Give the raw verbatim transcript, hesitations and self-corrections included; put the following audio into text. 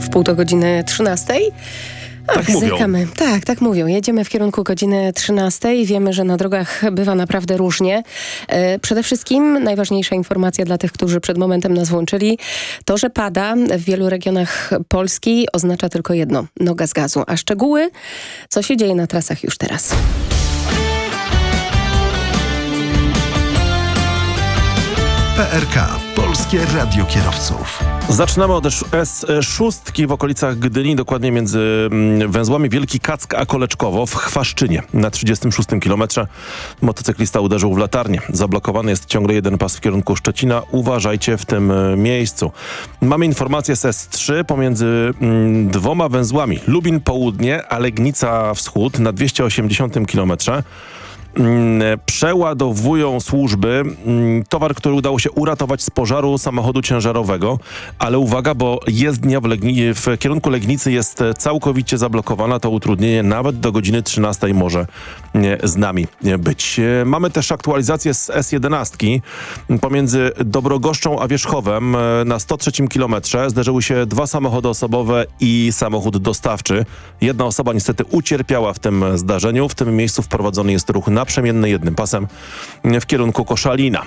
wpół do godziny trzynastej. Ach, Tak mówią. zerkamy. Tak, tak mówią. Jedziemy w kierunku godziny trzynastej. Wiemy, że na drogach bywa naprawdę różnie. E, przede wszystkim najważniejsza informacja dla tych, którzy przed momentem nas włączyli, to, że pada w wielu regionach Polski, oznacza tylko jedno. Noga z gazu. A szczegóły, co się dzieje na trasach już teraz. P R K. Polskie Radio Kierowców. Zaczynamy od S sześć w okolicach Gdyni, dokładnie między węzłami Wielki Kack a Koleczkowo w Chwaszczynie. Na trzydziestym szóstym kilometrze motocyklista uderzył w latarnię. Zablokowany jest ciągle jeden pas w kierunku Szczecina. Uważajcie w tym miejscu. Mamy informację z S trzy pomiędzy mm, dwoma węzłami. Lubin Południe, a Legnica Wschód na dwieście osiemdziesiątym kilometrze. Przeładowują służby towar, który udało się uratować z pożaru samochodu ciężarowego, ale uwaga, bo jezdnia w, Legni- w kierunku Legnicy jest całkowicie zablokowana. To utrudnienie nawet do godziny trzynastej może z nami być. Mamy też aktualizację z S jedenaście. Pomiędzy Dobrogoszczą a Wierzchowem na sto trzecim kilometrze zderzyły się dwa samochody osobowe i samochód dostawczy. Jedna osoba niestety ucierpiała w tym zdarzeniu. W tym miejscu wprowadzony jest ruch naprzemienny jednym pasem w kierunku Koszalina.